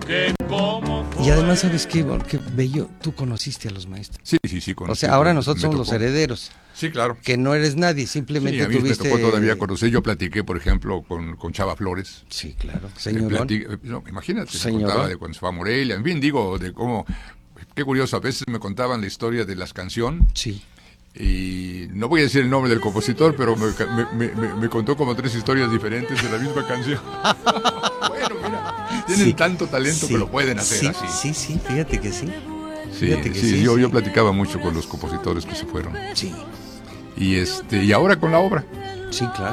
Y además, ¿sabes qué? Qué bello, tú conociste a los maestros. Sí, O sea, ahora nosotros somos los herederos. Sí, claro. Que no eres nadie, simplemente sí, a mí tuviste... me tocó todavía conocer. Yo platiqué, por ejemplo, con Chava Flores. Sí, claro. Señorón. No, imagínate, se Señorón. contaba de cuando se fue a Morelia. En fin, digo, de cómo... Qué curioso, a veces me contaban la historia de las canciones. Sí. Y no voy a decir el nombre del compositor, pero me contó como 3 historias diferentes de la misma canción. Bueno, mira, tienen tanto talento que lo pueden hacer así. Sí, fíjate que sí. Yo platicaba mucho con los compositores que se fueron. Sí. Y ahora con la obra. Sí, claro.